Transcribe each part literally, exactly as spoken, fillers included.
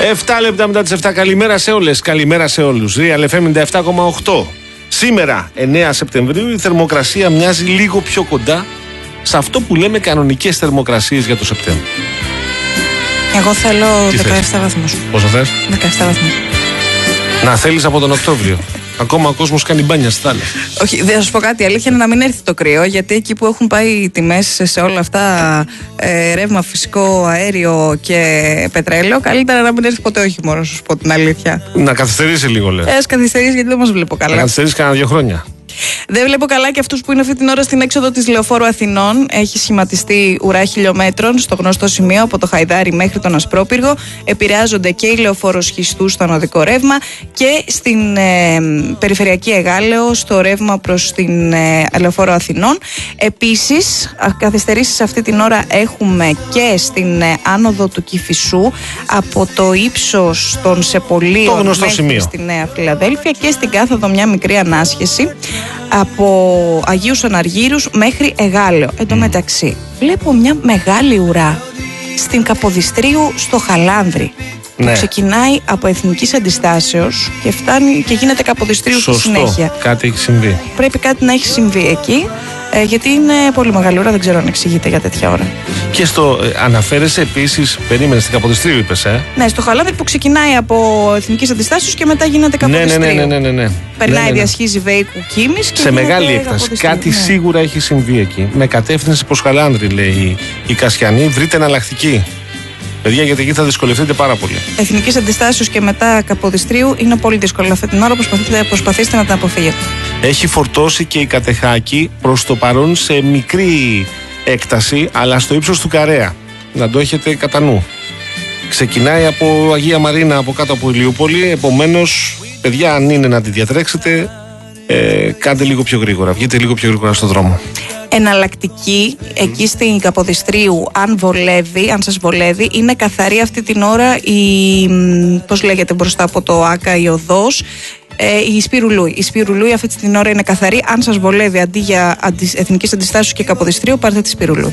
επτά λεπτά μετά τις επτά. Καλημέρα σε όλες, καλημέρα σε όλους. Real εφ εμ ενενήντα επτά κόμμα οκτώ. Σήμερα, εννέα Σεπτεμβρίου, η θερμοκρασία μοιάζει λίγο πιο κοντά σε αυτό που λέμε κανονικές θερμοκρασίες για το Σεπτέμβριο. Εγώ θέλω δεκαεπτά βαθμούς. Πόσο θες? δεκαεπτά βαθμούς. Να θέλεις από τον Οκτώβριο. Ακόμα ο κόσμος κάνει μπάνια στη θάλασσα. Όχι, δεν θα σου πω κάτι. Η αλήθεια είναι να μην έρθει το κρύο, γιατί εκεί που έχουν πάει οι τιμές σε όλα αυτά, ε, ρεύμα, φυσικό αέριο και πετρέλαιο, καλύτερα να μην έρθει ποτέ, όχι μόνο, να σου πω την αλήθεια. Να καθυστερήσει λίγο, λες. Ε, ας καθυστερήσει, γιατί δεν μας βλέπω καλά. Να καθυστερήσει κανένα δύο χρόνια. Δεν βλέπω καλά και αυτούς που είναι αυτή την ώρα στην έξοδο της Λεωφόρου Αθηνών. Έχει σχηματιστεί ουρά χιλιόμετρων στο γνωστό σημείο από το Χαϊδάρι μέχρι τον Ασπρόπυργο. Επηρεάζονται και η Λεωφόρος Χιστού στο ανωδικό ρεύμα και στην ε, περιφερειακή Εγάλεο στο ρεύμα προς την ε, Λεωφόρο Αθηνών. Επίσης, καθυστερήσεις αυτή την ώρα έχουμε και στην ε, άνοδο του Κηφισού από το ύψος των Σεπολίων μέχρι σημείο. Στη Νέα Φιλαδέλφια και στην κάθοδο μια μικρή ανάσχεση από Αγίους Αναργύρους μέχρι Εγάλεο. Εν τω μεταξύ, βλέπω μια μεγάλη ουρά στην Καποδιστρίου στο Χαλάνδρη. Ναι. Που ξεκινάει από Εθνικής Αντιστάσεως και φτάνει και γίνεται Καποδιστρίου στη συνέχεια. Κάτι έχει συμβεί. Πρέπει κάτι να έχει συμβεί εκεί. Ε, γιατί είναι πολύ μεγάλη ώρα, δεν ξέρω αν εξηγείται για τέτοια ώρα. Και στο ε, αναφέρεσαι επίσης, περίμενε στην Καποδιστρίου, είπες, ε? Ναι, στο Χαλάνδρη που ξεκινάει από Εθνικής Αντιστάσεως και μετά γίνεται Καποδιστρίου. Ναι, ναι, ναι, ναι, ναι, ναι. Περνάει ναι, ναι. διασχίζει Βέικου Κίμης και σε μεγάλη έκταση. Κάτι ναι. σίγουρα έχει συμβεί εκεί. Με κατεύθυνση προς Χαλάνδρη, λέει η Κασιανή. Βρείτε εναλλακτική. Παιδιά, γιατί εκεί θα δυσκολευτείτε πάρα πολύ. Εθνικής Αντιστάσεως και μετά Καποδιστρίου είναι πολύ δύσκολο αυτή την ώρα. Προσπαθείτε, προσπαθήστε να την αποφύγετε. Έχει φορτώσει και η Κατεχάκη προς το παρόν σε μικρή έκταση, αλλά στο ύψος του Καρέα. Να το έχετε κατά νου. Ξεκινάει από Αγία Μαρίνα, από κάτω από Ηλιούπολη. Επομένως, παιδιά, αν είναι να τη διατρέξετε, ε, κάντε λίγο πιο γρήγορα. Βγείτε λίγο πιο γρήγορα στον δρόμο. Εναλλακτική εκεί στην Καποδιστρίου, αν βολεύει, αν σας βολεύει, είναι καθαρή αυτή την ώρα η, πώς λέγεται μπροστά από το ΆΚΑ, η οδός, ε, η Σπυρουλούη. Η Σπυρουλούη αυτή την ώρα είναι καθαρή. Αν σας βολεύει αντί για αντι, Εθνικής Αντιστάσεως και Καποδιστρίου, πάρτε τη Σπυρουλούη.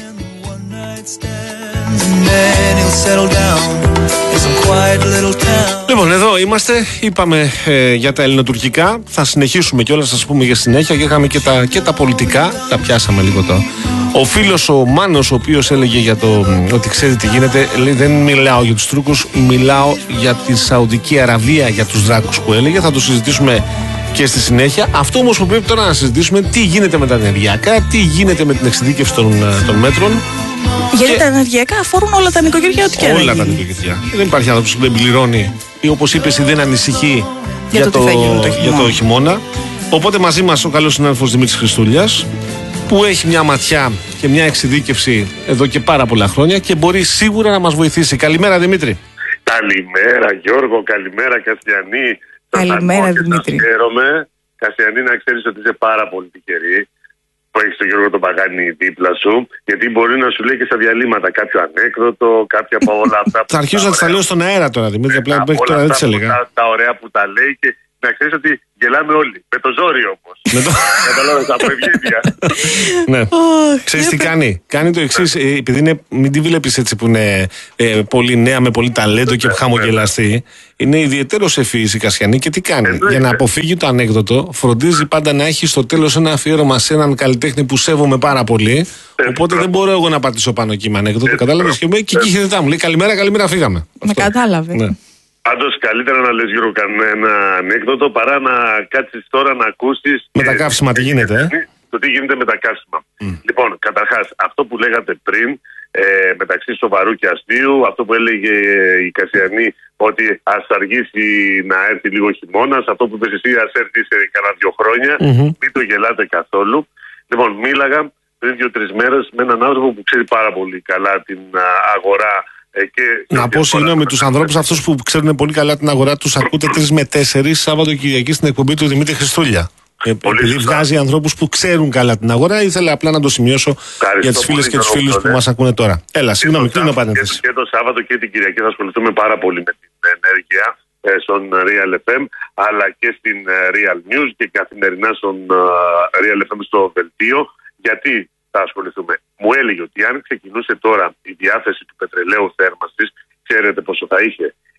Λοιπόν, εδώ είμαστε. Είπαμε ε, για τα ελληνοτουρκικά. Θα συνεχίσουμε κιόλας, θα σας πούμε για συνέχεια. Και είχαμε και τα, και τα πολιτικά. Τα πιάσαμε λίγο το. Ο φίλος ο Μάνος, ο οποίος έλεγε για το ότι ξέρει τι γίνεται, λέει δεν μιλάω για τους Τούρκους, μιλάω για τη Σαουδική Αραβία, για τους δράκους που έλεγε. Θα το συζητήσουμε και στη συνέχεια. Αυτό όμως που πρέπει τώρα να συζητήσουμε, τι γίνεται με τα ενεργειακά, τι γίνεται με την εξειδίκευση των, των μέτρων. Γιατί και τα ενεργειακά αφορούν όλα τα νοικοκυριά, ό,τι και να γίνει. Όλα τα νοικοκυριά. Δεν υπάρχει άνθρωπος που δεν πληρώνει ή, όπως είπες, ή δεν ανησυχεί για, για, το, το, το για το χειμώνα. Οπότε μαζί μας ο καλός συνάδελφος Δημήτρης Χριστούλιας, που έχει μια ματιά και μια εξειδίκευση εδώ και πάρα πολλά χρόνια και μπορεί σίγουρα να μας βοηθήσει. Καλημέρα, Δημήτρη. Καλημέρα, Γιώργο. Καλημέρα, Κασιανή. Καλημέρα, Δημήτρη. Χαίρομαι. Κασιανή, να ξέρεις ότι είσαι πάρα πολύ τυχερή που έχεις τον Γιώργο τον Παγάνη δίπλα σου, γιατί μπορεί να σου λέει και στα διαλύματα κάποιο ανέκδοτο, κάποια από όλα αυτά. Θα αρχίσω να τα λέω στον αέρα τώρα, Δημήτρη. Απλά μέχρι τώρα δεν τις έλεγα. Τα, τα ωραία που τα λέει και να ξέρεις ότι γελάμε όλοι. Με το ζόρι όμως. Καταλάβες, από ευγένεια. Ναι. Ξέρεις τι κάνει. Κάνει το εξής, επειδή είναι, μην τη βλέπεις έτσι που είναι ε, πολύ νέα, με πολύ ταλέντο και χαμογελαστή. Είναι ιδιαιτέρως ευφυής η Κασιανή και τι κάνει. Εννοείται. Για να αποφύγει το ανέκδοτο, φροντίζει πάντα να έχει στο τέλος ένα αφιέρωμα σε έναν καλλιτέχνη που σέβομαι πάρα πολύ. Ε, οπότε ε, δεν μπορώ εγώ να πατήσω πάνω εκεί με ανέκδοτο. Κατάλαβες, και εκεί χαιρετά μου λέει καλημέρα, καλημέρα, φύγαμε. Με κατάλαβε. Ναι. Πάντως καλύτερα να λες Γιώργο κανένα ανέκδοτο παρά να κάτσεις τώρα να ακούσεις. Με τα καύσιμα τι γίνεται, ε? Το τι γίνεται με τα καύσιμα. Mm. Λοιπόν, καταρχάς, αυτό που λέγατε πριν, ε, μεταξύ σοβαρού και αστείου, αυτό που έλεγε η Κασιανή, ότι ας αργήσει να έρθει λίγο χειμώνας, αυτό που είπες εσύ, ας έρθει σε κανένα δύο χρόνια, mm-hmm. μην το γελάτε καθόλου. Λοιπόν, μίλαγα πριν δύο-τρεις μέρες με έναν άνθρωπο που ξέρει πάρα πολύ καλά την α, αγορά. Και να πω συγγνώμη, τους ανθρώπους αυτούς που ξέρουν πολύ καλά την αγορά, τους ακούτε τρεις με τέσσερις Σάββατο Κυριακή στην εκπομπή του Δημήτρη Χριστούλια. Επειδή βγάζει ανθρώπους που ξέρουν καλά την αγορά, ήθελα απλά να το σημειώσω. Ευχαριστώ για τις φίλες και τους φίλους που μας ακούνε τώρα. Έλα, συγγνώμη, κλείνω παρένθεση. Και το Σάββατο και την Κυριακή θα ασχοληθούμε πάρα πολύ με την ενέργεια στον Real εφ εμ, αλλά και στην Real News και καθημερινά στον Real εφ εμ στο Βελτίο. Γιατί θα ασχοληθούμε. Μου έλεγε ότι αν ξεκινούσε τώρα η διάθεση του πετρελαίου θέρμανσης, ξέρετε πόσο θα είχε? Ένα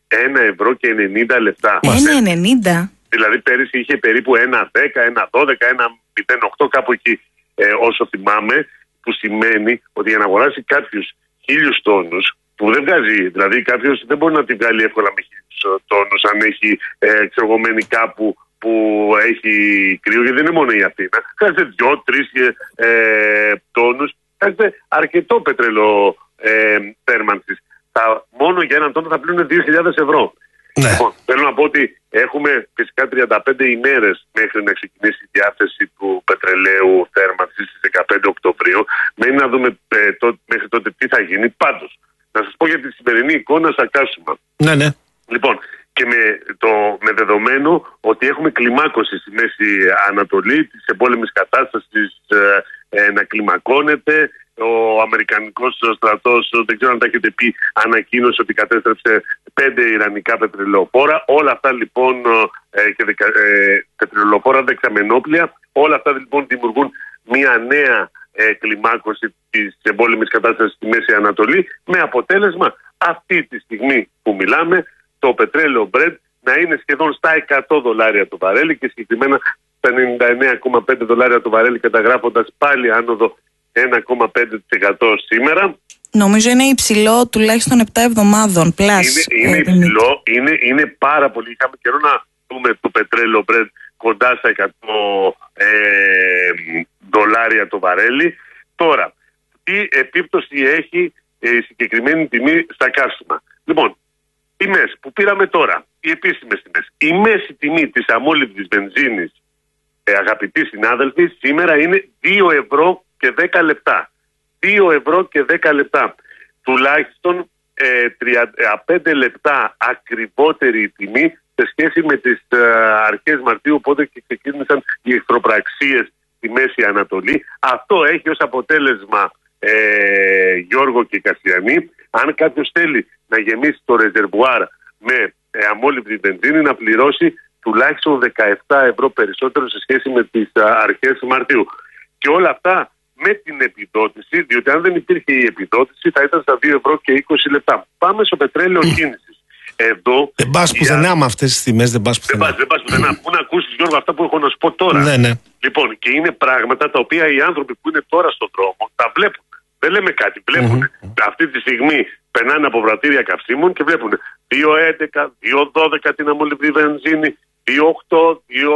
ευρώ και ενενήντα λεπτά. ένα ενενήντα. Δηλαδή πέρυσι είχε περίπου ένα δέκα, ένα δώδεκα, ένα μηδέν κόμμα οκτώ κάπου εκεί, ε, όσο θυμάμαι, που σημαίνει ότι για να αγοράσει κάποιους χίλιους τόνους, που δεν βγάζει, δηλαδή κάποιος δεν μπορεί να τη βγάλει εύκολα με χίλιους τόνους αν έχει ε, εξεργομένη κάπου που έχει κρύο, γιατί δεν είναι μόνο η Αθήνα. Χρειάζεται δύο-τρεις ε, τόνους, χρειάζεται αρκετό πετρέλαιο ε, θέρμανσης. Θα, μόνο για έναν τόνο θα πλύνουν δύο χιλιάδες ευρώ. Ναι. Λοιπόν, θέλω να πω ότι έχουμε φυσικά τριάντα πέντε ημέρες μέχρι να ξεκινήσει η διάθεση του πετρελαίου θέρμανσης στις δεκαπέντε Οκτωβρίου. Μένει να δούμε ε, το, μέχρι τότε τι θα γίνει. Πάντως, να σας πω για τη σημερινή εικόνα στα καύσιμα. Ναι, ναι. Λοιπόν, και με, το, με δεδομένο ότι έχουμε κλιμάκωση στη Μέση Ανατολή, της εμπόλεμης κατάστασης ε, ε, να κλιμακώνεται. Ο Αμερικανικός στρατός, δεν ξέρω αν τα έχετε πει, ανακοίνωσε ότι κατέστρεψε πέντε ιρανικά πετρελαιοφόρα. Όλα αυτά λοιπόν, ε, και δεκα, ε, πετρελαιοφόρα δεξαμενόπλια, όλα αυτά λοιπόν δημιουργούν μια νέα ε, κλιμάκωση της εμπόλεμης κατάστασης στη Μέση Ανατολή, με αποτέλεσμα αυτή τη στιγμή που μιλάμε το πετρέλαιο Brent να είναι σχεδόν στα εκατό δολάρια το βαρέλι και συγκεκριμένα στα ενενήντα εννέα κόμμα πέντε δολάρια το βαρέλι, καταγράφοντας πάλι άνοδο ένα κόμμα πέντε τοις εκατό σήμερα. Νομίζω είναι υψηλό τουλάχιστον επτά εβδομάδων. Πλάς, είναι είναι ε, υψηλό, είναι, είναι πάρα πολύ. Είχαμε καιρό να δούμε το πετρέλαιο Brent κοντά στα εκατό ε, δολάρια το βαρέλι. Τώρα, τι επίπτωση έχει ε, η συγκεκριμένη τιμή στα καύσιμα? Λοιπόν, τιμές που πήραμε τώρα, οι επίσημες τιμές. Η μέση τιμή της αμόλυβδης βενζίνης, ε, αγαπητοί συνάδελφοι, σήμερα είναι δύο ευρώ και δέκα λεπτά. δύο ευρώ και δέκα λεπτά. Τουλάχιστον ε, τριάντα πέντε λεπτά ακριβότερη η τιμή σε σχέση με τις ε, αρχές Μαρτίου, οπότε και ξεκίνησαν οι εχθροπραξίες στη Μέση Ανατολή. Αυτό έχει ως αποτέλεσμα, ε, Γιώργο και Κασιανή, αν κάποιος θέλει να γεμίσει το ρεζερβουάρ με ε, αμόλυβδη βενζίνη, να πληρώσει τουλάχιστον δεκαεπτά ευρώ περισσότερο σε σχέση με τις ε, αρχές Μαρτίου. Και όλα αυτά με την επιδότηση, διότι αν δεν υπήρχε η επιδότηση θα ήταν στα δύο ευρώ και είκοσι λεπτά. Πάμε στο πετρέλαιο κίνησης. Εδώ. Δεν πας πουθενά με αυτές τις τιμές, δεν πας πουθενά. Δεν πας πουθενά. Πού να ακούσεις, Γιώργο, αυτά που έχω να σου πω τώρα. Ναι, ναι. Λοιπόν, και είναι πράγματα τα οποία οι άνθρωποι που είναι τώρα στον δρόμο τα βλέπουν. Δεν λέμε κάτι. Βλέπουν. Mm-hmm. Αυτή τη στιγμή περνάνε από βρατήρια καυσίμων και βλέπουν δύο έντεκα, δύο δώδεκα την αμολυβδή βενζίνη, δύο οκτώ, δύο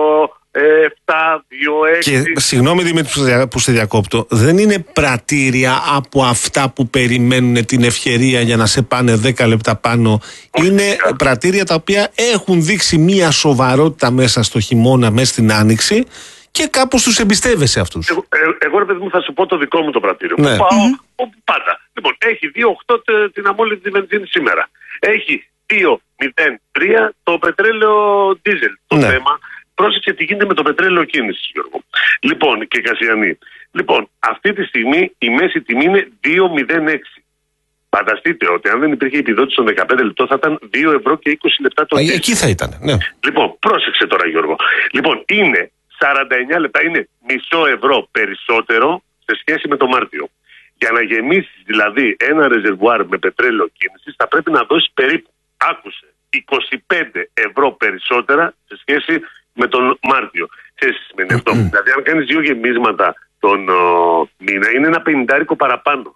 επτά, δύο έξι. Και συγγνώμη Δημήτρη που σε διακόπτω, δεν είναι πρατήρια από αυτά που περιμένουν την ευκαιρία για να σε πάνε δέκα λεπτά πάνω. Είναι πρατήρια τα οποία έχουν δείξει μία σοβαρότητα μέσα στο χειμώνα, μέσα στην άνοιξη και κάπως τους εμπιστεύεσαι αυτούς. Εγώ, ε, εγώ ρε παιδί μου, θα σου πω το δικό μου το πρατήριο. Ναι. Που πάω όπου πάντα. Λοιπόν, έχει δύο οκτώ την αμόλυβδη βενζίνη σήμερα. Έχει δύο μηδέν τρία το πετρέλαιο ντίζελ. Το ναι. θέμα, πρόσεξε τι γίνεται με το πετρέλαιο κίνησης, Γιώργο. Λοιπόν, και Κασιανή. Λοιπόν, αυτή τη στιγμή η μέση τιμή είναι δύο μηδέν έξι. Φανταστείτε ότι αν δεν υπήρχε επιδότηση των δεκαπέντε λεπτών θα ήταν δύο ευρώ και είκοσι λεπτά το ντίζελ. Εκεί θα ήταν, ναι. Λοιπόν, πρόσεξε τώρα, Γιώργο. Λοιπόν, είναι σαράντα εννέα λεπτά, είναι μισό ευρώ περισσότερο σε σχέση με το Μάρτιο. Για να γεμίσεις δηλαδή ένα ρεζερβουάρ με πετρέλαιο κίνησης θα πρέπει να δώσεις περίπου, άκουσε, είκοσι πέντε ευρώ περισσότερα σε σχέση με τον Μάρτιο. Ξέρεις τι σημαίνει αυτό? Δηλαδή αν κάνεις δύο γεμίσματα τον ο, μήνα είναι ένα πενηντάρικο παραπάνω.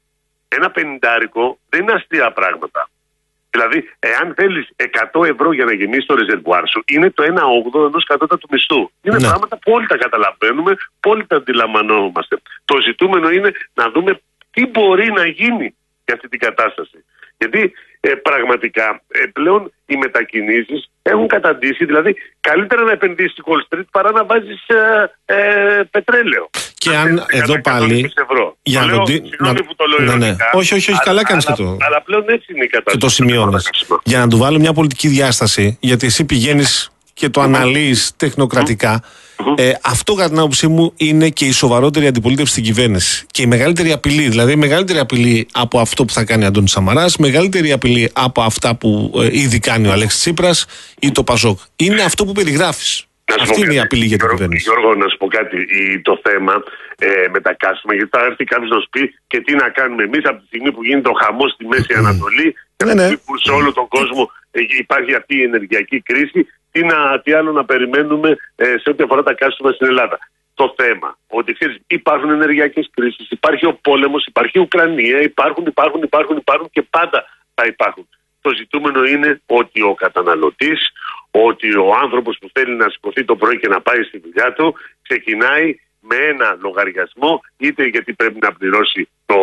Ένα πενηντάρικο δεν είναι αστεία πράγματα. Δηλαδή, εάν θέλεις εκατό ευρώ για να γεμίσεις το ρεζερβουάρ σου, είναι το ένα όγδοο ενός κατώτατου μισθού. Είναι ναι. πράγματα που όλοι τα καταλαβαίνουμε, που όλοι τα αντιλαμβανόμαστε. Το ζητούμενο είναι να δούμε τι μπορεί να γίνει για αυτή την κατάσταση. Γιατί ε, πραγματικά ε, πλέον οι μετακινήσεις έχουν καταντήσει, δηλαδή καλύτερα να επενδύσεις στη Wall Street παρά να βάζεις ε, ε, πετρέλαιο. Και αν εδώ πάλι. Για να το δει. Συγγνώμη που το λέω. Ναι, ναι. Όχι, όχι, όχι, καλά κάνεις και το. Αλλά πλέον έτσι είναι η κατάσταση. Και το σημειώνεις. Για να του βάλω μια πολιτική διάσταση, γιατί εσύ πηγαίνεις και το αναλύεις τεχνοκρατικά. Ε, αυτό κατά την άποψή μου είναι και η σοβαρότερη αντιπολίτευση στην κυβέρνηση. Και η μεγαλύτερη απειλή, δηλαδή η μεγαλύτερη απειλή από αυτό που θα κάνει ο Αντώνης Σαμαράς, η μεγαλύτερη απειλή από αυτά που ε, ήδη κάνει ο Αλέξης Τσίπρας ή το Πασόκ. Είναι αυτό που περιγράφεις. Αυτή είναι η απειλή για την κυβέρνηση. Γιώργο, να σου πω κάτι. Το θέμα ε, με τα καύσιμα, γιατί θα έρθει κάποιος να σου πει και τι να κάνουμε εμείς από τη στιγμή που γίνεται ο χαμός στη Μέση Ανατολή, και ναι, ναι. που σε όλο τον κόσμο υπάρχει αυτή η ενεργειακή κρίση, τι, να, τι άλλο να περιμένουμε ε, σε ό,τι αφορά τα καύσιμα στην Ελλάδα. Το θέμα, ότι ξέρεις, υπάρχουν ενεργειακές κρίσεις, υπάρχει ο πόλεμος, υπάρχει η Ουκρανία, υπάρχουν, υπάρχουν, υπάρχουν, υπάρχουν και πάντα θα υπάρχουν. Το ζητούμενο είναι ότι ο καταναλωτής, ότι ο άνθρωπος που θέλει να σηκωθεί το πρωί και να πάει στη δουλειά του, ξεκινάει με ένα λογαριασμό, είτε γιατί πρέπει να πληρώσει το,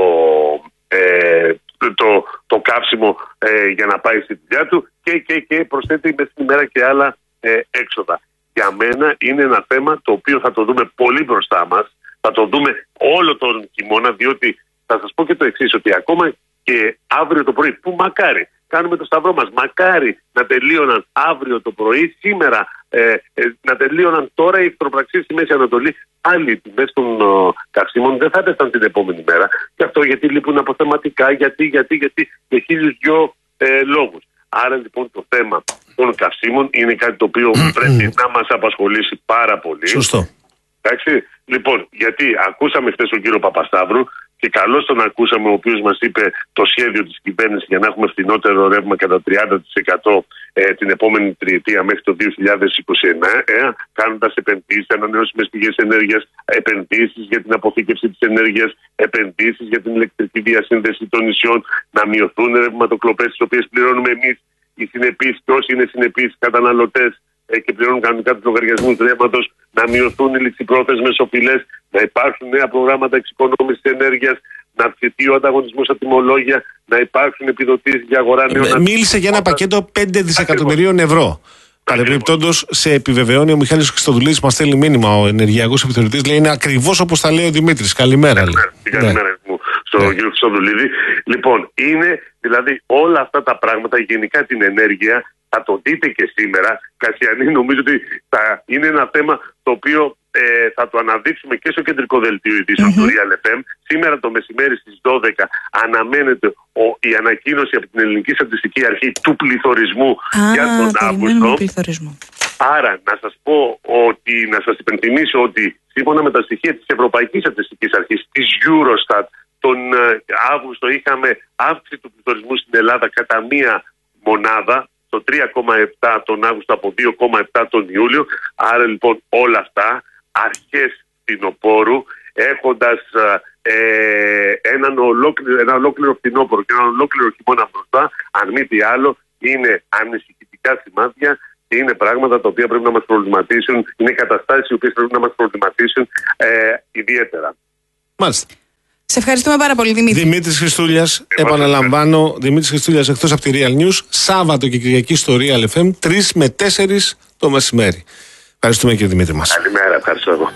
ε, το, το, το καύσιμο ε, για να πάει στη δουλειά του και, και, και προσθέτει μέσα στην ημέρα και άλλα ε, έξοδα. Για μένα είναι ένα θέμα το οποίο θα το δούμε πολύ μπροστά μας, θα το δούμε όλο τον χειμώνα, διότι θα σας πω και το εξής, ότι ακόμα και αύριο το πρωί, που μακάρι, κάνουμε το σταυρό μας, μακάρι να τελείωναν αύριο το πρωί, σήμερα ε, ε, να τελείωναν τώρα οι εχθροπραξίες στη Μέση Ανατολή, άλλοι οι τιμές των ε, καυσίμων δεν θα έπεφταν την επόμενη μέρα. Και αυτό γιατί λείπουν αποθεματικά, γιατί, γιατί, γιατί, για χίλιους δυο ε, λόγους. Άρα λοιπόν το θέμα των καυσίμων είναι κάτι το οποίο πρέπει να μας απασχολήσει πάρα πολύ. Σωστό. Εντάξει. Λοιπόν, γιατί ακούσαμε χθες τον κύριο Παπασταύρου και καλώς τον ακούσαμε, ο οποίος μας είπε το σχέδιο της κυβέρνησης για να έχουμε φθηνότερο ρεύμα κατά τριάντα τοις εκατό ε, την επόμενη τριετία μέχρι το δύο χιλιάδες είκοσι εννέα, ε, κάνοντας επενδύσεις, ανανεώσιμες πηγές ενέργειας, επενδύσεις για την αποθήκευση της ενέργειας, επενδύσεις για την ηλεκτρική διασύνδεση των νησιών, να μειωθούν ρευματοκλοπές τις οποίες πληρώνουμε εμείς οι συνεπείς και όσοι είναι συνεπείς καταναλωτές ε, και πληρώνουν κανονικά τους λογαριασμούς ρεύματος, να μειωθούν οι ληξιπρόθεσμες οφειλές, να υπάρξουν νέα προγράμματα εξοικονόμησης ενέργειας, να αυξηθεί ο ανταγωνισμός στα τιμολόγια, να υπάρξουν επιδοτήσεις για αγορά νέων. Ε, μίλησε για ένα πακέτο πέντε δισεκατομμυρίων ευρώ. Παρεμπιπτόντως, σε επιβεβαιώνει ο Μιχάλης Χριστοδουλίδης, μας στέλνει μήνυμα ο ενεργειακός επιθεωρητής, λέει είναι ακριβώς όπως τα λέει ο Δημήτρης. Καλημέρα. Καλημέρα, καλημέρα ναι. μου στον ναι. κύριο Χριστοδουλίδη. Λοιπόν, είναι δηλαδή όλα αυτά τα πράγματα, γενικά την ενέργεια, θα το δείτε και σήμερα. Κασιανή, νομίζω ότι θα είναι ένα θέμα το οποίο ε, θα το αναδείξουμε και στο κεντρικό δελτίο ειδήσεων mm-hmm. του Real εφ εμ. Σήμερα το μεσημέρι στις δώδεκα αναμένεται ο, η ανακοίνωση από την Ελληνική Στατιστική Αρχή του πληθωρισμού ah, για τον Αύγουστο. Άρα να σας πω ότι, να σας υπενθυμίσω ότι σύμφωνα με τα στοιχεία της Ευρωπαϊκής Στατιστικής Αρχής, της Eurostat, τον ε, Αύγουστο είχαμε αύξηση του πληθωρισμού στην Ελλάδα κατά μία μονάδα, το τρία κόμμα επτά τον Αύγουστο από δύο κόμμα επτά τον Ιούλιο. Άρα λοιπόν όλα αυτά αρχές φθινοπόρου, έχοντας ε, έναν ολόκληρο, ένα ολόκληρο φθινόπωρο και έναν ολόκληρο χειμώνα μπροστά, αν μη τι άλλο, είναι ανησυχητικά σημάδια και είναι πράγματα τα οποία πρέπει να μας προβληματίσουν, είναι καταστάσεις οι οποίες πρέπει να μας προβληματίσουν ε, ιδιαίτερα. Μάλιστα. Σε ευχαριστούμε πάρα πολύ, Δημήτρη. Δημήτρης Χριστούλιας, επαναλαμβάνω, Δημήτρης Χριστούλιας εκτός από τη Real News, Σάββατο και Κυριακή στο Real εφ εμ, τρεις με τέσσερις το μεσημέρι. Ευχαριστούμε κύριε Δημήτρη μας. Καλημέρα, ευχαριστώ εγώ.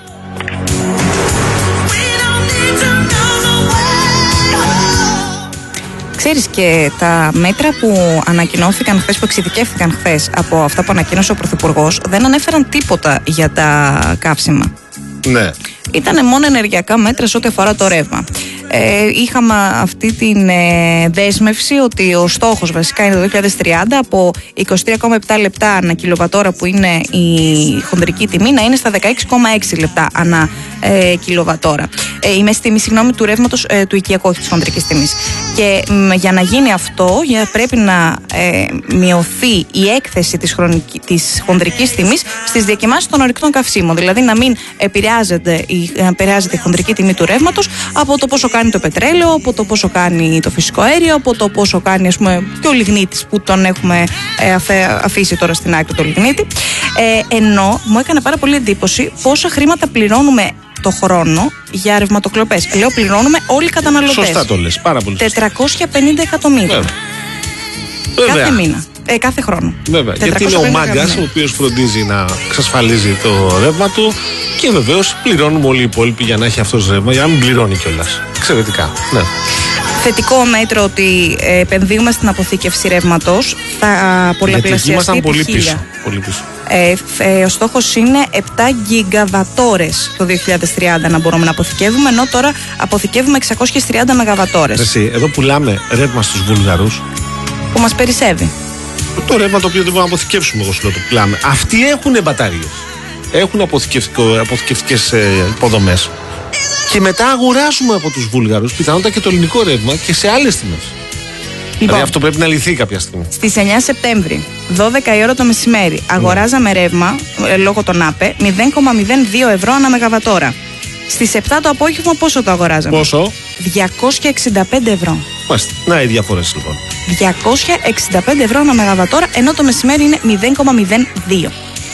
Ξέρεις, και τα μέτρα που ανακοινώθηκαν χθες, που εξειδικεύθηκαν χθες από αυτά που ανακοίνωσε ο Πρωθυπουργός, δεν ανέφεραν τίποτα για τα καύσιμα. Ναι. Ήτανε μόνο ενεργειακά μέτρα σε ό,τι αφορά το ρεύμα. Ε, είχαμε αυτή την ε, δέσμευση ότι ο στόχος βασικά είναι το δύο χιλιάδες τριάντα από είκοσι τρία κόμμα επτά λεπτά ανά κιλοβατόρα που είναι η χονδρική τιμή να είναι στα δεκαέξι κόμμα έξι λεπτά ανά ε, κιλοβατόρα. Ε, η μέση τιμή, συγγνώμη, του ρεύματος ε, του οικιακού, όχι της χονδρικής τιμής. Και μ, για να γίνει αυτό για, πρέπει να ε, μειωθεί η έκθεση της, χρονική, της χονδρικής τιμής στις διακυμάνσεις των ορυκτών καυσίμων. Δηλαδή να μην επηρεάζεται η, επηρεάζεται η χονδρική τιμή του ρεύματος από το πόσο κάνει το πετρέλαιο, από το πόσο κάνει το φυσικό αέριο, από το πόσο κάνει, ας πούμε, και ο λιγνίτης που τον έχουμε ε, αφέ, αφήσει τώρα στην άκρη το λιγνίτη. Ε, ενώ μου έκανε πάρα πολύ εντύπωση πόσα χρήματα πληρώνουμε το χρόνο για ρευματοκλοπές. Λέω πληρώνουμε όλοι οι καταναλωτές. Σωστά το λες, πάρα πολύ σωστά. τετρακόσια πενήντα εκατομμύρια. Βέβαια. Κάθε μήνα. Ε, κάθε χρόνο. Βέβαια. Γιατί είναι ο μάγκας ο οποίος φροντίζει να εξασφαλίζει το ρεύμα του και βεβαίως πληρώνουμε όλοι οι υπόλοιποι για να έχει αυτός ρεύμα, για να μην πληρώνει κιόλας. Εξαιρετικά. Ναι. Θετικό μέτρο ότι επενδύουμε στην αποθήκευση ρεύματος. Θα πολλαπλασιαστεί. Γιατί ήμασταν πολύ πίσω. Πολύ πίσω. Ε, ε, ο στόχος είναι επτά γιγαβατόρες το δύο χιλιάδες τριάντα να μπορούμε να αποθηκεύουμε, ενώ τώρα αποθηκεύουμε εξακόσιες τριάντα μεγαβατόρες. Εσύ, εδώ πουλάμε ρεύμα στους Βούλγαρους που μας περισσεύει. Το ρεύμα το οποίο δεν μπορούμε να αποθηκεύσουμε, εγώ σου λέω, το πουλάμε. Αυτοί έχουν μπαταρίες. Έχουν αποθηκευτικές ε, υποδομές. Και μετά αγοράζουμε από τους Βούλγαρους πιθανότατα και το ελληνικό ρεύμα και σε άλλες τιμές. Δηλαδή αυτό πρέπει να λυθεί κάποια στιγμή. Στις εννιά Σεπτέμβρη, δώδεκα η ώρα το μεσημέρι, αγοράζαμε ρεύμα ε, λόγω των ΑΠΕ μηδέν κόμμα μηδέν δύο ευρώ ανά μεγαβατόρα. Στις επτά το απόγευμα πόσο το αγοράζαμε? Πόσο? διακόσια εξήντα πέντε ευρώ. Μάλιστα. Να οι διαφορές λοιπόν. διακόσια εξήντα πέντε ευρώ ανά μεγαβατόρα, ενώ το μεσημέρι είναι μηδέν κόμμα μηδέν δύο.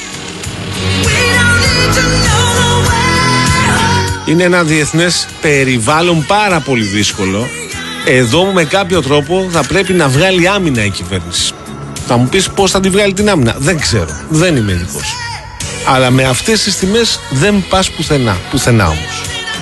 Είναι ένα διεθνές περιβάλλον πάρα πολύ δύσκολο. Εδώ με κάποιο τρόπο θα πρέπει να βγάλει άμυνα η κυβέρνηση. Θα μου πεις πώς θα τη βγάλει την άμυνα. Δεν ξέρω. Δεν είμαι ειδικός. Αλλά με αυτές τις τιμές δεν πας πουθενά. Πουθενά όμως.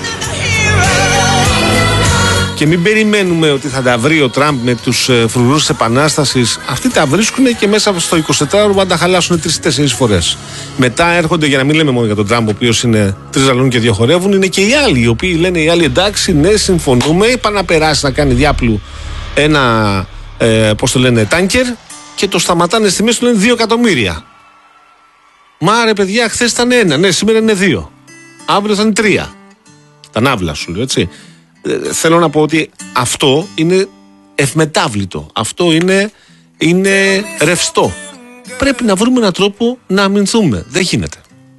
Και μην περιμένουμε ότι θα τα βρει ο Τραμπ με τους ε, φρουρούς της Επανάστασης. Αυτοί τα βρίσκουν και μέσα στο εικοσιτετράωρο να τα χαλάσουν τρεις-τέσσερις φορές. Μετά έρχονται, για να μην λέμε μόνο για τον Τραμπ, ο οποίος είναι τρεις ζαλούν και δύο χορεύουν, είναι και οι άλλοι, οι οποίοι λένε οι άλλοι εντάξει, ναι, συμφωνούμε, πάνε να περάσει να κάνει διάπλου ένα, ε, πώς το λένε, τάνκερ και το σταματάνε στη μέση, του λένε δύο εκατομμύρια. Μα ρε παιδιά, χθες ήταν ένα, ναι, σήμερα είναι δύο. Αύριο θα είναι τρία. Τα ναύλα σου λέω, έτσι. Ε, θέλω να πω ότι αυτό είναι ευμετάβλητο. Αυτό είναι, είναι ρευστό. Πρέπει να βρούμε έναν τρόπο να αμυνθούμε. Δεν γίνεται.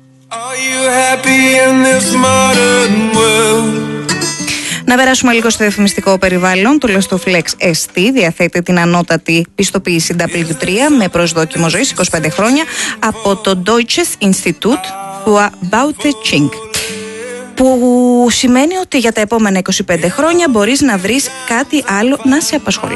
Να περάσουμε λίγο στο διαφημιστικό περιβάλλον. Το Lestoflex ες τι διαθέτει την ανώτατη πιστοποίηση ντάμπλιου τρία με προσδόκιμο ζωής είκοσι πέντε χρόνια από το Deutsches Institut für Bautechnik, που σημαίνει ότι για τα επόμενα είκοσι πέντε χρόνια μπορείς να βρεις κάτι άλλο να σε απασχολεί.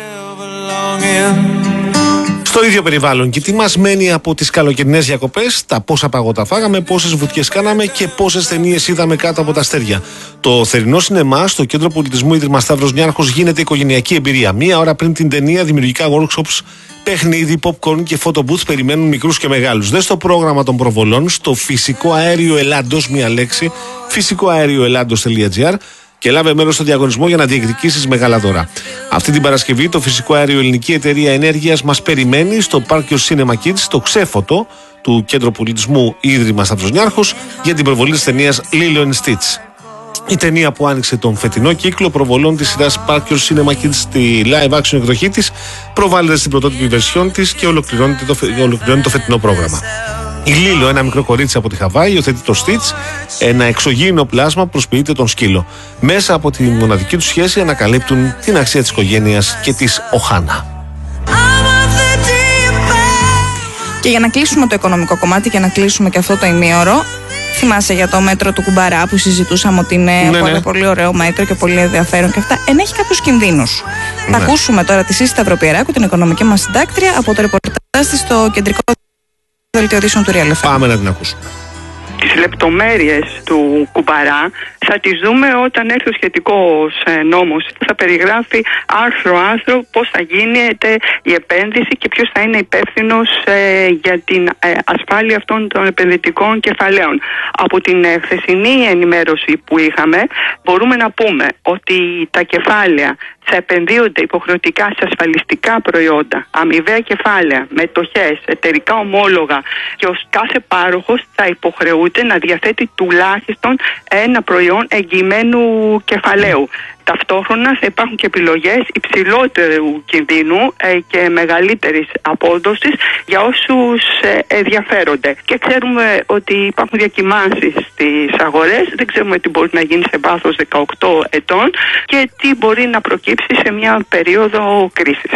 Στο ίδιο περιβάλλον, και τι μας μένει από τις καλοκαιρινές διακοπές, τα πόσα παγώτα φάγαμε, πόσες βουτιές κάναμε και πόσες ταινίες είδαμε κάτω από τα αστέρια. Το θερινό σινεμά στο Κέντρο Πολιτισμού Ίδρυμα Σταύρος Νιάρχος γίνεται οικογενειακή εμπειρία. Μία ώρα πριν την ταινία, δημιουργικά workshops, παιχνίδι, popcorn και photo booth περιμένουν μικρούς και μεγάλους. Δες το πρόγραμμα των προβολών στο Φυσικό Αέριο Ελλάδος, μία λέξη, φυσικό αέριο ελλάδος τελεία τζι άρ, και λάβε μέρος στο διαγωνισμό για να διεκδικήσεις μεγάλα δώρα. Αυτή την Παρασκευή το Φυσικό Αέριο Ελληνική Εταιρεία Ενέργειας μας περιμένει στο Πάρκιο Cinema Kids, το ξέφωτο του Κέντρου Πολιτισμού Ίδρυμα Σταύρος Νιάρχος, για την προβολή της ταινίας Lilo and Stitch. Η ταινία που άνοιξε τον φετινό κύκλο προβολών της σειράς Πάρκιο Cinema Kids στη live action εκδοχή της, προβάλλεται στην πρωτότυπη βερσιόν της και ολοκληρώνει το, ολοκληρώνει το φετινό πρόγραμμα. Η Λίλο, ένα μικρό κορίτσι από τη Χαβάη, υιοθετεί το Stitch, ένα εξωγήινο πλάσμα που προσποιείται τον σκύλο. Μέσα από τη μοναδική του σχέση ανακαλύπτουν την αξία της οικογένειας και της Οχάνα. Και για να κλείσουμε το οικονομικό κομμάτι και να κλείσουμε και αυτό το ημίωρο, θυμάσαι για το μέτρο του Κουμπαρά που συζητούσαμε ότι είναι ναι, πολύ, ναι. πολύ ωραίο μέτρο και πολύ ενδιαφέρον και αυτά. Ενέχει κάποιους κινδύνους. Ναι. Θα ακούσουμε τώρα τη Σύση Σταυροπιεράκου, την οικονομική μας συντάκτρια, από το ρεπορτάζ της στο κεντρικό δελτίο ειδήσεων του Real εφ εμ. Πάμε να την ακούσουμε. Τις λεπτομέρειες του Κουμπαρά θα τις δούμε όταν έρθει ο σχετικός νόμος. Θα περιγράφει άρθρο-άρθρο πώς θα γίνεται η επένδυση και ποιος θα είναι υπεύθυνος ε, για την ε, ασφάλεια αυτών των επενδυτικών κεφαλαίων. Από την ε, χθεσινή ενημέρωση που είχαμε μπορούμε να πούμε ότι τα κεφάλαια θα επενδύονται υποχρεωτικά σε ασφαλιστικά προϊόντα, αμοιβαία κεφάλαια, μετοχές, εταιρικά ομόλογα, και ως κάθε πάροχος θα υποχρεούται να διαθέτει τουλάχιστον ένα προϊόν εγγυημένου κεφαλαίου. Ταυτόχρονα θα υπάρχουν και επιλογές υψηλότερου κινδύνου ε, και μεγαλύτερης απόδοσης για όσους ε, ενδιαφέρονται. Και ξέρουμε ότι υπάρχουν διακυμάνσεις στις αγορές, δεν ξέρουμε τι μπορεί να γίνει σε βάθος δεκαοκτώ ετών και τι μπορεί να προκύψει σε μια περίοδο κρίσης.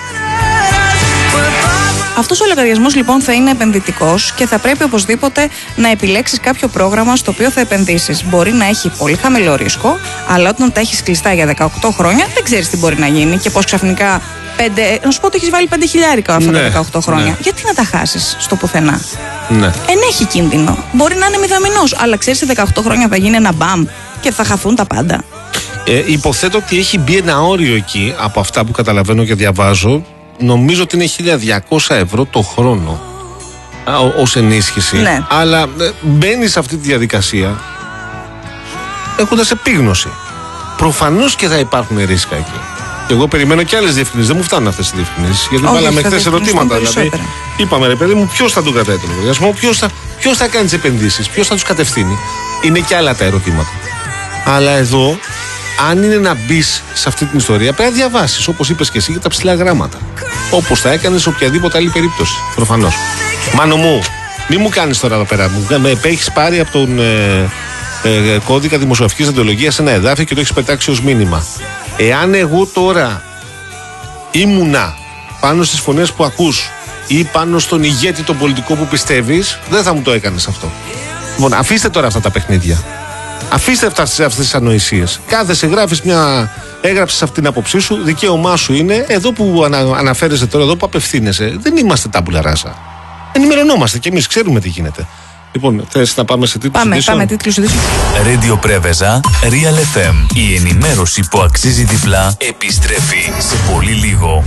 Αυτός ο λογαριασμός λοιπόν θα είναι επενδυτικός και θα πρέπει οπωσδήποτε να επιλέξεις κάποιο πρόγραμμα στο οποίο θα επενδύσεις. Μπορεί να έχει πολύ χαμηλό ρίσκο, αλλά όταν τα έχεις κλειστά για δεκαοκτώ χρόνια δεν ξέρεις τι μπορεί να γίνει και πώς ξαφνικά πέντε, να σου πω ότι έχεις βάλει πέντε χιλιάρικα αυτά ναι, τα δεκαοκτώ χρόνια. Ναι. Γιατί να τα χάσεις στο πουθενά. Ναι. Ενέχει κίνδυνο. Μπορεί να είναι μηδαμινός, αλλά ξέρεις σε δεκαοκτώ χρόνια θα γίνει ένα μπαμ και θα χαθούν τα πάντα. Ε, υποθέτω ότι έχει μπει ένα όριο εκεί από αυτά που καταλαβαίνω και διαβάζω. Νομίζω ότι είναι χίλια διακόσια ευρώ το χρόνο ως ενίσχυση. Ναι. Αλλά ε, μπαίνεις σε αυτή τη διαδικασία έχοντας επίγνωση. Προφανώς και θα υπάρχουν ρίσκα εκεί. Και εγώ περιμένω και άλλες διευκρινήσεις. Δεν μου φτάνουν αυτές οι διευκρινήσεις. Γιατί Όχι, βάλαμε χθες ερωτήματα. Δηλαδή, είπαμε ρε παιδί μου, ποιος θα του κρατάει τον λογαριασμό, ποιος θα, ποιος θα κάνει τις επενδύσεις, ποιος θα τους κατευθύνει. Είναι και άλλα τα ερωτήματα. Αλλά εδώ αν είναι να μπει σε αυτή την ιστορία, πρέπει να διαβάσει, όπως είπες και εσύ, για τα ψηλά γράμματα. Όπως θα έκανες σε οποιαδήποτε άλλη περίπτωση. Προφανώς. Μάνο μου, μη μου κάνεις τώρα εδώ πέρα. Με έχεις πάρει από τον ε, ε, κώδικα δημοσιογραφικής δεοντολογίας ένα εδάφιο και το έχεις πετάξει ως μήνυμα. Εάν εγώ τώρα ήμουνα πάνω στις φωνές που ακούς ή πάνω στον ηγέτη τον πολιτικό που πιστεύεις, δεν θα μου το έκανες αυτό. Λοιπόν, αφήστε τώρα αυτά τα παιχνίδια. Αφήστε αυτές τις ανοησίες. Κάθεσαι, γράφεις μια. Έγραψες αυτή την άποψή σου, δικαίωμά σου είναι. Εδώ που ανα, αναφέρεσαι τώρα, εδώ που απευθύνεσαι, δεν είμαστε τάμπουλα ράσα. Ενημερωνόμαστε κι εμείς, ξέρουμε τι γίνεται. Λοιπόν, θες να πάμε σε τίτλους ειδήσεων? Πάμε, πάμε τίτλους ειδήσεων. Radio Πρέβεζα, Real εφ εμ. Η ενημέρωση που αξίζει διπλά επιστρέφει σε πολύ λίγο.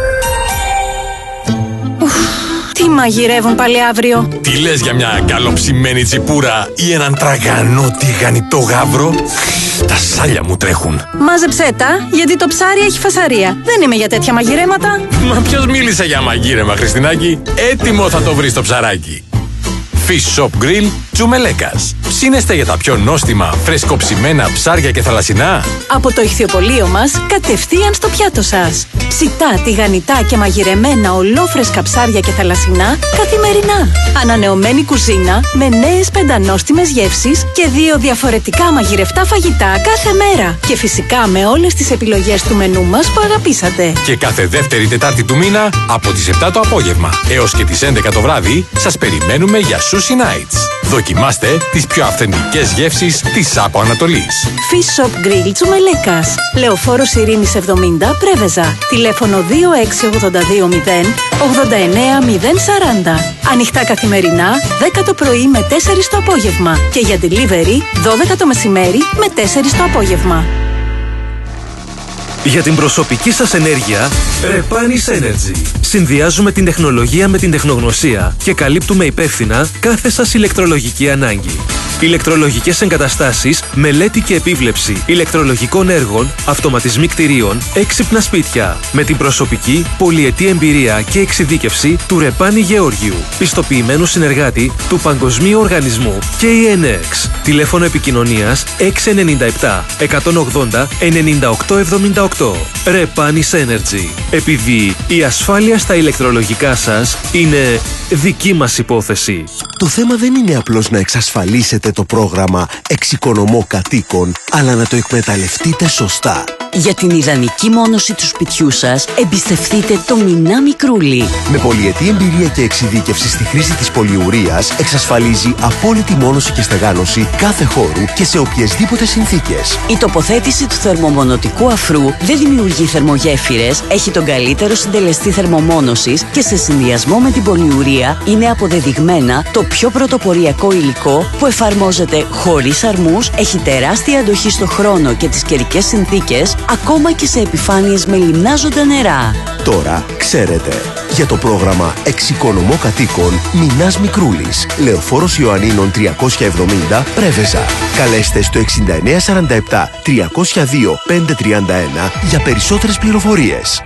Τι μαγειρεύουν πάλι αύριο? Τι λες για μια καλοψημένη τσιπούρα ή έναν τραγανό τηγανιτό γάβρο? Τα σάλια μου τρέχουν. Μάζεψέ τα, γιατί το ψάρι έχει φασαρία. Δεν είμαι για τέτοια μαγειρέματα. Μα ποιος μίλησε για μαγείρεμα, Χριστινάκη? Έτοιμο θα το βρεις το ψαράκι. Fish Shop Grill Τσουμελέκας. Ψήνεστε για τα πιο νόστιμα, φρεσκοψημένα ψάρια και θαλασσινά? Από το ηχθιοπωλείο μας, κατευθείαν στο πιάτο σας. Ψητά, τηγανιτά και μαγειρεμένα ολόφρεσκα ψάρια και θαλασσινά καθημερινά. Ανανεωμένη κουζίνα με νέες πεντανόστιμες γεύσεις και δύο διαφορετικά μαγειρευτά φαγητά κάθε μέρα. Και φυσικά με όλες τις επιλογές του μενού μας που αγαπήσατε. Και κάθε δεύτερη Τετάρτη του μήνα, από τις επτά το απόγευμα έως και τις έντεκα το βράδυ, σας περιμένουμε για Sushi Nights. Δοκιμάστε τις πιο αυθεντικές γεύσεις της Άπο Ανατολής. Fish Shop Grill Τσουμελέκας. Λεωφόρος Ειρήνης εβδομήντα, Πρέβεζα. Τηλέφωνο δύο έξι ογδόντα δύο μηδέν ογδόντα εννέα μηδέν σαράντα. Ανοιχτά καθημερινά, δέκα το πρωί με τέσσερις το απόγευμα. Και για delivery, δώδεκα το μεσημέρι με τέσσερις το απόγευμα. Για την προσωπική σας ενέργεια, Repanis Energy. Συνδυάζουμε την τεχνολογία με την τεχνογνωσία και καλύπτουμε υπεύθυνα κάθε σας ηλεκτρολογική ανάγκη. Ηλεκτρολογικές εγκαταστάσεις, μελέτη και επίβλεψη ηλεκτρολογικών έργων, αυτοματισμοί κτηρίων, έξυπνα σπίτια. Με την προσωπική, πολυετή εμπειρία και εξειδίκευση του Ρεπάνι Γεώργιου, πιστοποιημένου συνεργάτη του Παγκοσμίου Οργανισμού και η ΕΝΕΞ. Τηλέφωνο επικοινωνίας έξι εννιά επτά εκατόν ογδόντα ενενήντα οκτώ εβδομήντα οκτώ. Repanis Energy. Επειδή η ασφάλεια στα ηλεκτρολογικά σας είναι δική μας υπόθεση. Το θέμα δεν είναι απλώς να εξασφαλίσετε το πρόγραμμα Εξοικονομώ Κατοίκων, αλλά να το εκμεταλλευτείτε σωστά. Για την ιδανική μόνωση του σπιτιού σας, εμπιστευτείτε το Μινά Μικρούλι. Με πολυετή εμπειρία και εξειδίκευση στη χρήση της πολυουρίας, εξασφαλίζει απόλυτη μόνωση και στεγάνωση κάθε χώρου και σε οποιασδήποτε συνθήκες. Η τοποθέτηση του θερμομονωτικού αφρού δεν δημιουργεί θερμογέφυρες, έχει τον καλύτερο συντελεστή θερμομόνωσης και σε συνδυασμό με την πολυουρία είναι αποδεδειγμένα το πιο πρωτοποριακό υλικό που εφαρμόζεται χωρίς αρμούς, έχει τεράστια αντοχή στο χρόνο και τις καιρικές συνθήκες, ακόμα και σε επιφάνειες με λιμνάζοντα νερά. Τώρα ξέρετε. Για το πρόγραμμα Εξοικονομώ Κατοίκων, Μινάς Μικρούλης, Λεωφόρος Ιωαννίνων τριακόσια εβδομήντα, Πρέβεζα. Καλέστε στο εξήντα εννέα σαράντα επτά τριακόσια δύο πεντακόσια τριάντα ένα για περισσότερες πληροφορίες.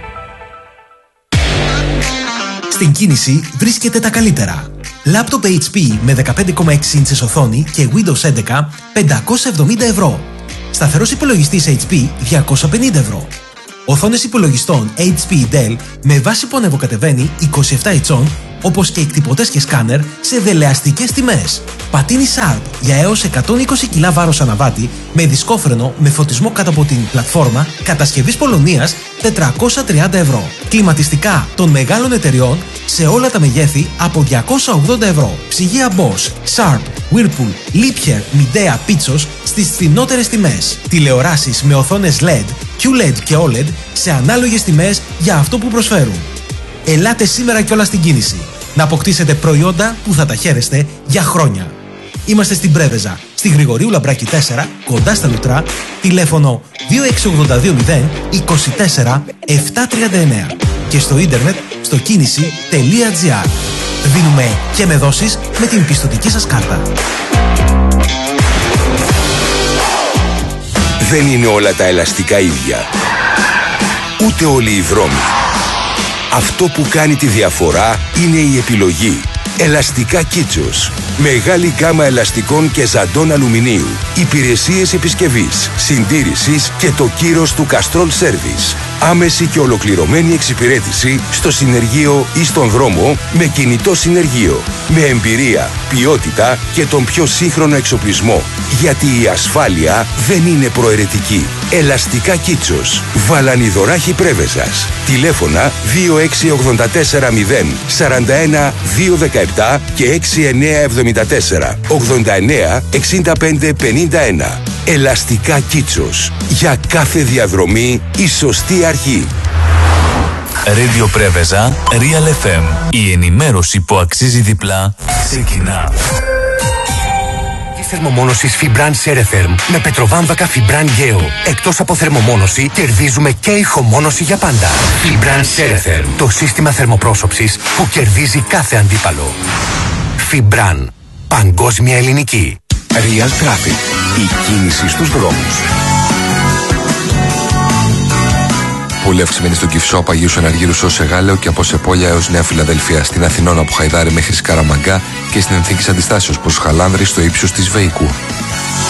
Στην κίνηση βρίσκεται τα καλύτερα. Λάπτοπ έιτς πι με δεκαπέντε κόμμα έξι ίντσες οθόνη και Windows έντεκα πεντακόσια εβδομήντα ευρώ. Σταθερός υπολογιστής έιτς πι διακόσια πενήντα ευρώ. Οθόνες υπολογιστών έιτς πι Dell με βάση που ανεβοκατεβαίνει είκοσι επτά ιντσών, όπως και εκτυπωτές και σκάνερ σε δελεαστικές τιμές. Πατίνι Sharp για έως εκατόν είκοσι κιλά βάρος αναβάτη με δισκόφρενο με φωτισμό κάτω από την πλατφόρμα κατασκευής Πολωνίας τετρακόσια τριάντα ευρώ. Κλιματιστικά των μεγάλων εταιριών σε όλα τα μεγέθη από διακόσια ογδόντα ευρώ. Ψυγεία Bosch, Sharp, Whirlpool, Liebherr, Midea, Pitsos στις φθηνότερες τιμές. Τηλεοράσεις με οθόνες ελ ι ντι, κιου ελ ι ντι και ο ελ ι ντι σε ανάλογες τιμές για αυτό που προσφέρουν. Ελάτε σήμερα κιόλας στην κίνηση να αποκτήσετε προϊόντα που θα τα χαίρεστε για χρόνια. Είμαστε στην Πρέβεζα, στη Γρηγορίου Λαμπράκη τέσσερα, κοντά στα Λουτρά, τηλέφωνο δύο έξι ογδόντα δύο μηδέν είκοσι τέσσερα επτακόσια τριάντα εννέα και στο ίντερνετ στο κίνηση τελεία τζι άρ. Δίνουμε και με δόσεις με την πιστωτική σας κάρτα. Δεν είναι όλα τα ελαστικά ίδια. Ούτε όλοι οι δρόμοι. Αυτό που κάνει τη διαφορά είναι η επιλογή. Ελαστικά Κίτσος. Μεγάλη γκάμα ελαστικών και ζαντών αλουμινίου. Υπηρεσίες επισκευής, συντήρησης και το κύρος του Castrol Service. Άμεση και ολοκληρωμένη εξυπηρέτηση στο συνεργείο ή στον δρόμο με κινητό συνεργείο. Με εμπειρία, ποιότητα και τον πιο σύγχρονο εξοπλισμό. Γιατί η ασφάλεια δεν είναι προαιρετική. Ελαστικά Κίτσος. Βαλανιδωράχη Πρέβεζας. Τηλέφωνα δύο έξι οκτώ τέσσερα μηδέν τέσσερα ένα δύο ένα επτά και έξι εννιά επτά τέσσερα ογδόντα εννιά εξήντα πέντε πενήντα ένα. Ελαστικά Κίτσος. Για κάθε διαδρομή η σωστή αρχή. Radio Πρέβεζα, Real εφ εμ. Η ενημέρωση που αξίζει διπλά ξεκινά. Θερμομόνωσης Fibran Ceretherm με πετροβάμβακα Fibran Geo. Εκτός από θερμομόνωση, κερδίζουμε και ηχομόνωση για πάντα. Fibran Ceretherm, το σύστημα θερμοπρόσωψης που κερδίζει κάθε αντίπαλο. Fibran, παγκόσμια ελληνική. Real Traffic, η κίνηση στους δρόμους. Πολύ αυξημένη στον Κυφσό από Αγίου Αναργύρου ως Σεγάλεο και από Σεπόλια έως Νέα Φιλαδέλφια. Στην Αθηνών από Χαϊδάρη μέχρι Σκαραμαγκά και στην Εθνική Αντιστάσεως προς Χαλάνδρη στο ύψος της Βεϊκού.